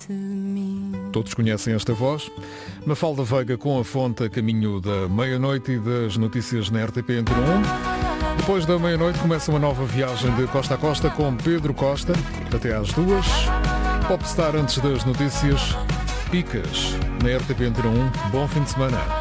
de mim. Todos conhecem esta voz. Mafalda Veiga com a fonte a caminho da meia-noite e das notícias na RTP Antena 1. Depois da meia-noite começa uma nova viagem de costa a costa com Pedro Costa, até às 2. Popstar antes das notícias. Picas na RTP Antena 1. Bom fim de semana.